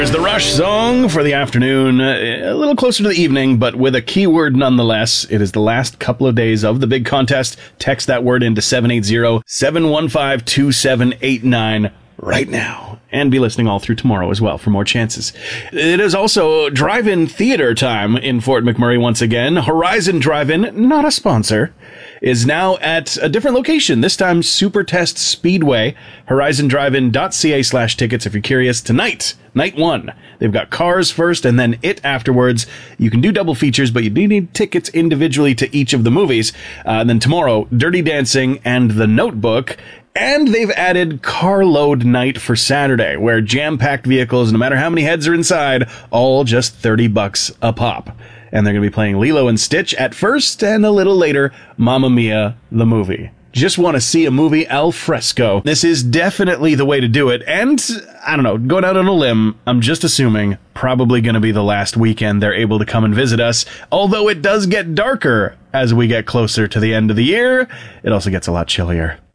There's the Rush song for the afternoon, a little closer to the evening, but with a keyword nonetheless. It is the last couple of days of the big contest. Text that word into 780-715-2789 right now. And be listening all through tomorrow as well for more chances. It is also drive-in theater time in Fort McMurray once again. Horizon Drive-In, not a sponsor, is now at a different location, this time Supertest Speedway. HorizonDrivein.ca/tickets if you're curious. Tonight, night one, they've got Cars first and then It afterwards. You can do double features, but you do need tickets individually to each of the movies. And then tomorrow, Dirty Dancing and The Notebook. And they've added Carload Night for Saturday, where jam-packed vehicles, no matter how many heads are inside, all just $30 a pop. And they're going to be playing Lilo and Stitch at first, and a little later, Mamma Mia, the movie. Just want to see a movie al fresco. This is definitely the way to do it, and, I don't know, going out on a limb, I'm just assuming, probably going to be the last weekend they're able to come and visit us, although it does get darker as we get closer to the end of the year. It also gets a lot chillier.